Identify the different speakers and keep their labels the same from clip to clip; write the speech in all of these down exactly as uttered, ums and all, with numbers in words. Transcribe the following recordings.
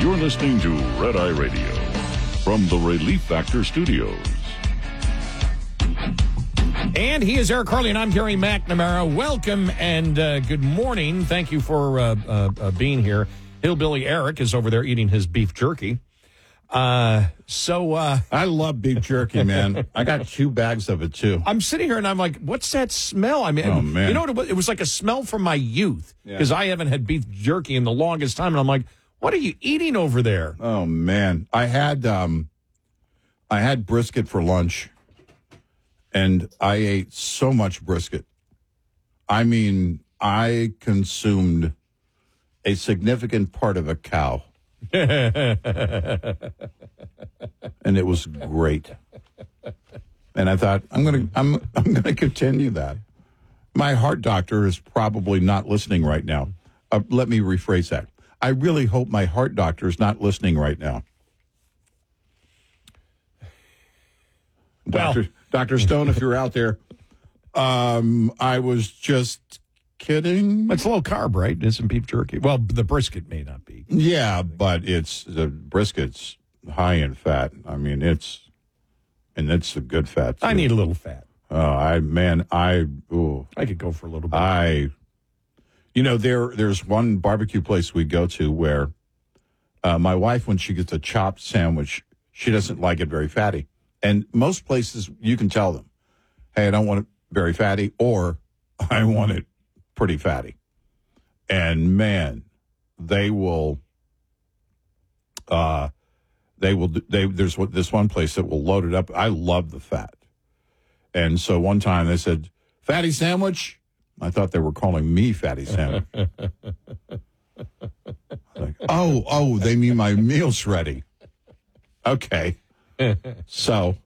Speaker 1: You're listening to Red Eye Radio from the Relief Factor Studios.
Speaker 2: And he is Eric Harley, and I'm Gary McNamara. Welcome and uh, good morning. Thank you for uh, uh, uh, being here. Hillbilly Eric is over there eating his beef jerky. Uh, so uh,
Speaker 3: I love beef jerky, man. I got two bags of it too.
Speaker 2: I'm sitting here and I'm like, what's that smell? I mean,
Speaker 3: oh, man.
Speaker 2: you know what it was? It was like a smell from my youth because
Speaker 3: Yeah.
Speaker 2: I haven't had beef jerky in the longest time. And I'm like, what are you eating over there?
Speaker 3: Oh man, I had um, I had brisket for lunch, and I ate so much brisket. I mean, I consumed a significant part of a cow. And it was great. And I thought, I'm gonna I'm I'm gonna continue that. My heart doctor is probably not listening right now. Uh, let me rephrase that. I really hope my heart doctor is not listening right now.
Speaker 2: Well,
Speaker 3: Doctor Doctor Stone, if you're out there, um, I was just kidding.
Speaker 2: It's low carb, right? Isn't beef jerky? Well, the brisket may not be.
Speaker 3: Yeah, but it's the brisket's high in fat. I mean, it's and it's a good fat too.
Speaker 2: I need a little fat.
Speaker 3: Oh, I man, I ooh,
Speaker 2: I could go for a little bit.
Speaker 3: I, you know, there there's one barbecue place we go to where uh, my wife, when she gets a chopped sandwich, she doesn't like it very fatty. And most places you can tell them, hey, I don't want it very fatty, or I want it pretty fatty. And man, they will. Uh, they will. They there's this one place that will load it up. I love the fat, and so one time they said, "Fatty sandwich." I thought they were calling me fatty sandwich. Like, oh, oh, they mean my meal's ready. Okay, so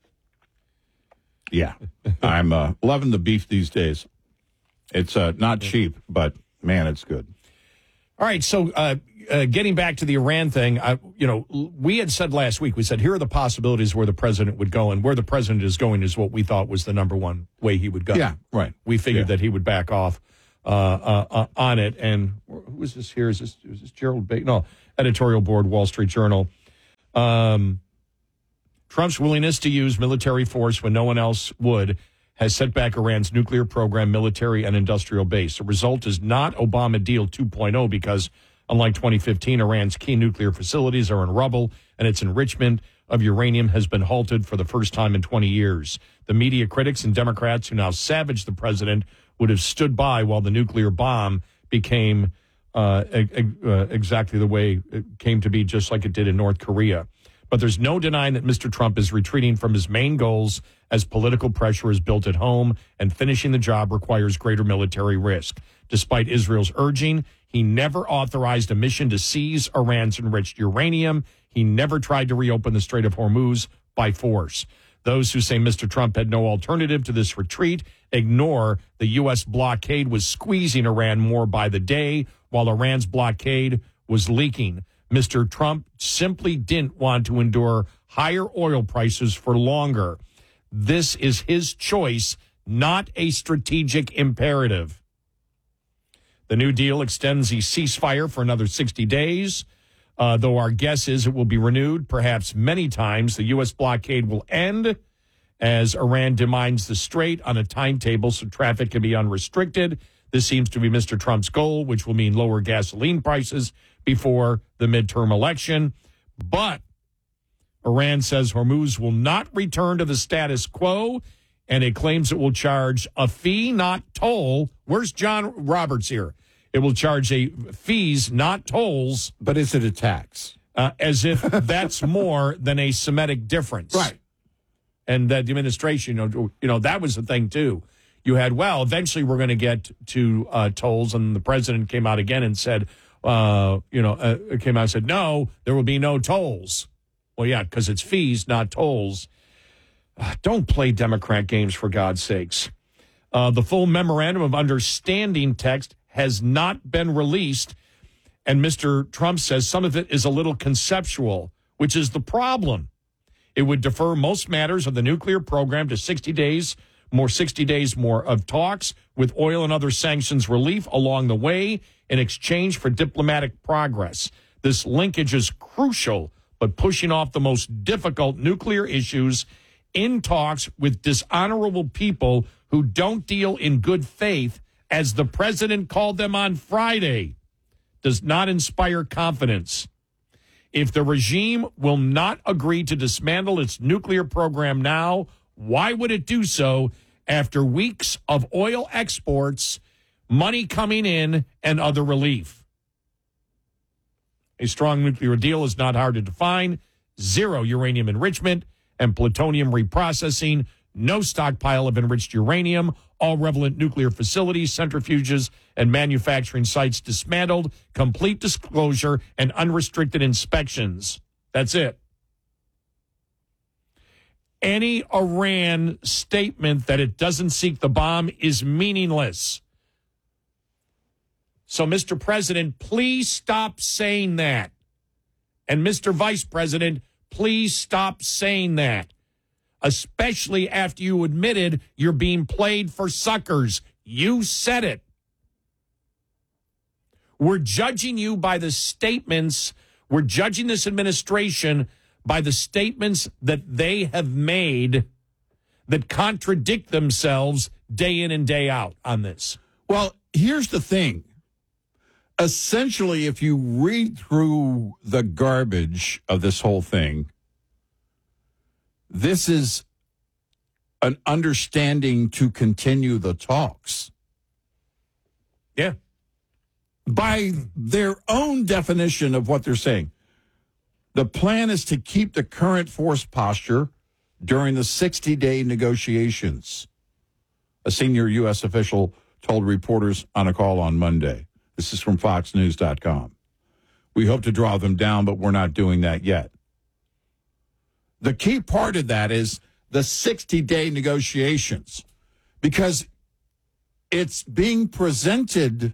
Speaker 3: yeah, I'm uh, loving the beef these days. It's uh, not cheap, but man, it's good.
Speaker 2: All right, so uh, uh, getting back to the Iran thing, I, you know, we had said last week, we said, here are the possibilities where the president would go, and where the president is going is what we thought was the number one way he would go.
Speaker 3: Yeah, right.
Speaker 2: We figured
Speaker 3: Yeah.
Speaker 2: that he would back off uh, uh, uh, on it. And who is this here? Is this, is this Gerald Bacon? No, editorial board, Wall Street Journal. Um, Trump's willingness to use military force when no one else would has set back Iran's nuclear program, military and industrial base. The result is not Obama deal two point oh because, unlike twenty fifteen, Iran's key nuclear facilities are in rubble and its enrichment of uranium has been halted for the first time in twenty years. The media critics and Democrats who now savage the president would have stood by while the nuclear bomb became uh, uh, exactly the way it came to be, just like it did in North Korea. But there's no denying that Mister Trump is retreating from his main goals as political pressure is built at home and finishing the job requires greater military risk. Despite Israel's urging, he never authorized a mission to seize Iran's enriched uranium. He never tried to reopen the Strait of Hormuz by force. Those who say Mister Trump had no alternative to this retreat ignore the U S blockade was squeezing Iran more by the day, while Iran's blockade was leaking. Mister Trump simply didn't want to endure higher oil prices for longer. This is his choice, not a strategic imperative. The new deal extends the ceasefire for another sixty days, uh, though our guess is it will be renewed perhaps many times. The U S blockade will end as Iran demines the strait on a timetable so traffic can be unrestricted. This seems to be Mister Trump's goal, which will mean lower gasoline prices before the midterm election. But Iran says Hormuz will not return to the status quo, and it claims it will charge a fee, not toll. Where's John Roberts here? It will charge a fees, not tolls.
Speaker 3: But is it a tax?
Speaker 2: Uh, as if that's more than a Semitic difference.
Speaker 3: Right.
Speaker 2: And that the administration, you know, you know, that was the thing, too. You had, well, eventually we're going to get to uh, tolls, and the president came out again and said, uh, you know, uh, came out and said, no, there will be no tolls. Well, yeah, because it's fees, not tolls. Uh, don't play Democrat games, for God's sakes. Uh, the full memorandum of understanding text has not been released, and Mister Trump says some of it is a little conceptual, which is the problem. It would defer most matters of the nuclear program to sixty days, more sixty days more of talks with oil and other sanctions relief along the way in exchange for diplomatic progress. This linkage is crucial, but pushing off the most difficult nuclear issues in talks with dishonorable people who don't deal in good faith, as the president called them on Friday, does not inspire confidence. If the regime will not agree to dismantle its nuclear program now, why would it do so after weeks of oil exports, money coming in, and other relief? A strong nuclear deal is not hard to define. Zero uranium enrichment and plutonium reprocessing, no stockpile of enriched uranium, all relevant nuclear facilities, centrifuges, and manufacturing sites dismantled, complete disclosure, and unrestricted inspections. That's it. Any Iran statement that it doesn't seek the bomb is meaningless. So, Mister President, please stop saying that. And Mister Vice President, please stop saying that. Especially after you admitted you're being played for suckers. You said it. We're judging you by the statements. We're judging this administration by the statements that they have made that contradict themselves day in and day out on this.
Speaker 3: Well, here's the thing. Essentially, if you read through the garbage of this whole thing, this is an understanding to continue the talks.
Speaker 2: Yeah.
Speaker 3: By their own definition of what they're saying. The plan is to keep the current force posture during the sixty-day negotiations, a senior U S official told reporters on a call on Monday. This is from fox news dot com. We hope to draw them down, but we're not doing that yet. The key part of that is the sixty-day negotiations, because it's being presented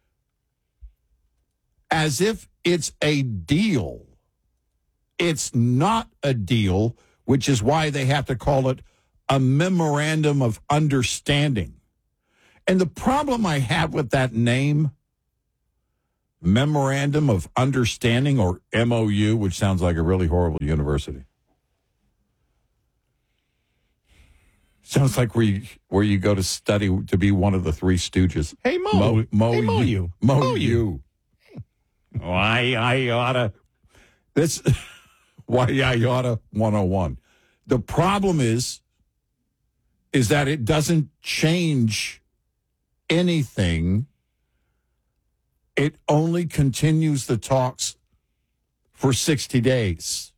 Speaker 3: as if it's a deal. It's not a deal, which is why they have to call it a memorandum of understanding. And the problem I have with that name, Memorandum of Understanding, or M O U, which sounds like a really horrible university. Sounds like where you, where you go to study to be one of the Three Stooges.
Speaker 2: Hey, Mo.
Speaker 3: Mo, Mo,
Speaker 2: hey, Mo
Speaker 3: you.
Speaker 2: you.
Speaker 3: Mo,
Speaker 2: Mo
Speaker 3: you.
Speaker 2: you.
Speaker 3: Why I oughta. This, why I oughta one oh one. The problem is, is that it doesn't change anything. It only continues the talks for sixty days.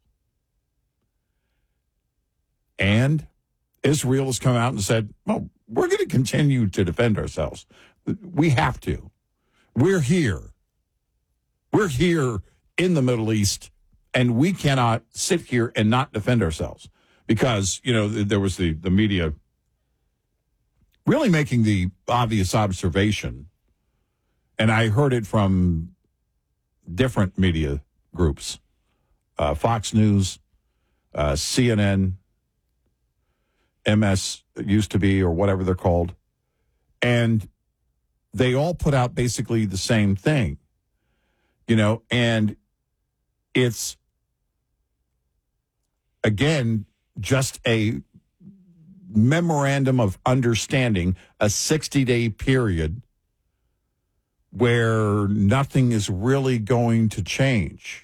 Speaker 3: And Israel has come out and said, well, we're going to continue to defend ourselves. We have to. We're here. We're here in the Middle East, and we cannot sit here and not defend ourselves. Because, you know, there was the, the media really making the obvious observation, and I heard it from different media groups, uh, Fox News, uh, C N N, M S used to be, or whatever they're called, and they all put out basically the same thing, you know, and it's, again, just a memorandum of understanding, a sixty-day period where nothing is really going to change.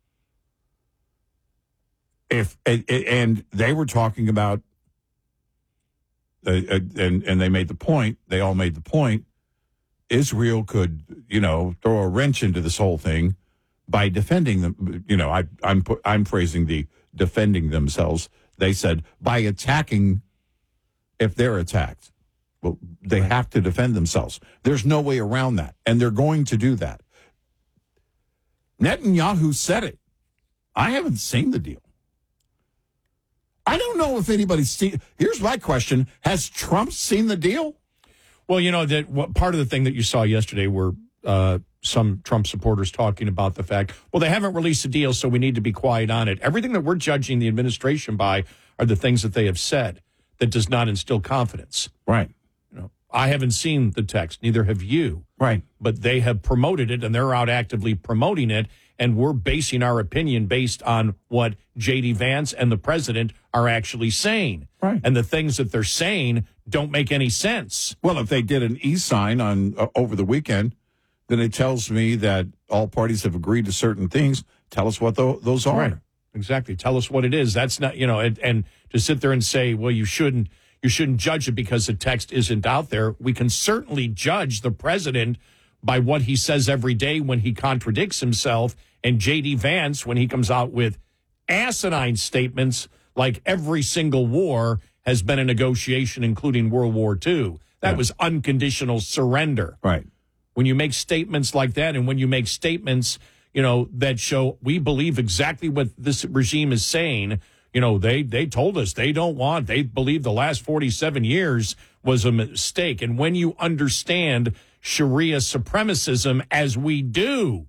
Speaker 3: If and they were talking about, uh, and and they made the point. They all made the point. Israel could, you know, throw a wrench into this whole thing by defending them. You know, I, I'm I'm phrasing the defending themselves. They said by attacking. If they're attacked, well, they right. have to defend themselves. There's no way around that, and they're going to do that. Netanyahu said it. I haven't seen the deal. I don't know if anybody's seen. Here's my question: has Trump seen the deal?
Speaker 2: Well, you know that what, part of the thing that you saw yesterday were uh, some Trump supporters talking about the fact, well, they haven't released the deal, so we need to be quiet on it. Everything that we're judging the administration by are the things that they have said. That does not instill confidence.
Speaker 3: Right.
Speaker 2: You know, I haven't seen the text, neither have you.
Speaker 3: Right.
Speaker 2: But they have promoted it, and they're out actively promoting it, and we're basing our opinion based on what J D. Vance and the president are actually saying.
Speaker 3: Right.
Speaker 2: And the things that they're saying don't make any sense.
Speaker 3: Well, if they did an e-sign on uh, over the weekend, then it tells me that all parties have agreed to certain things. Tell us what tho- those are.
Speaker 2: Right. Exactly. Tell us what it is. That's not, you know, and, and to sit there and say, well, you shouldn't, you shouldn't judge it because the text isn't out there. We can certainly judge the president by what he says every day when he contradicts himself, and J D. Vance when he comes out with asinine statements like every single war has been a negotiation, including World War Two. That
Speaker 3: Yeah.
Speaker 2: was unconditional surrender.
Speaker 3: Right.
Speaker 2: When you make statements like that, and when you make statements, you know, that show we believe exactly what this regime is saying, you know, they they told us they don't want, they believe the last forty-seven years was a mistake. And when you understand Sharia supremacism as we do,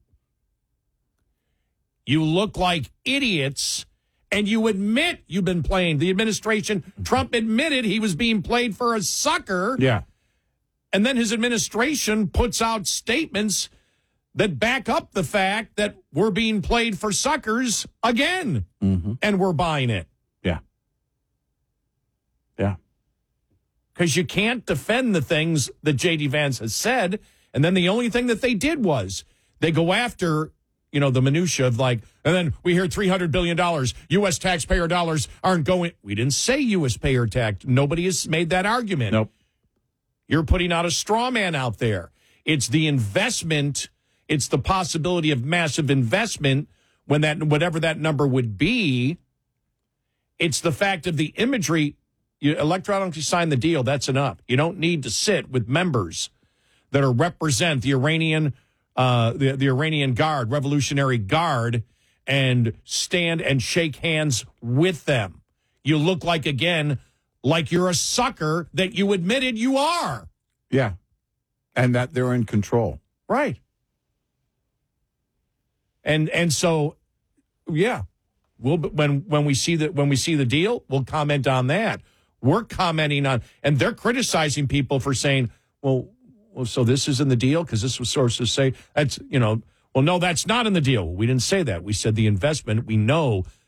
Speaker 2: you look like idiots, and you admit you've been playing. The administration, Trump admitted he was being played for a sucker.
Speaker 3: Yeah.
Speaker 2: And then his administration puts out statements that back up the fact that we're being played for suckers again,
Speaker 3: Mm-hmm.
Speaker 2: and we're buying it.
Speaker 3: Yeah. Yeah.
Speaker 2: Because you can't defend the things that J D. Vance has said, and then the only thing that they did was they go after, you know, the minutia of like, and then we hear three hundred billion dollars, U S taxpayer dollars aren't going. We didn't say U S payer tax. Nobody has made that argument.
Speaker 3: Nope.
Speaker 2: You're putting out a straw man out there. It's the investment. It's the possibility of massive investment when that, whatever that number would be. It's the fact of the imagery. You electronically sign the deal. That's enough. You don't need to sit with members that are represent the Iranian, uh, the, the Iranian Guard, Revolutionary Guard, and stand and shake hands with them. You look like, again, like you're a sucker that you admitted you are.
Speaker 3: Yeah. And that they're in control.
Speaker 2: Right. And and so, yeah, we'll when when we see that when we see the deal, we'll comment on that. We're commenting on, and they're criticizing people for saying, well, well so this is in the deal because this was sources say that's, you know, well, no, that's not in the deal. We didn't say that. We said the investment. We know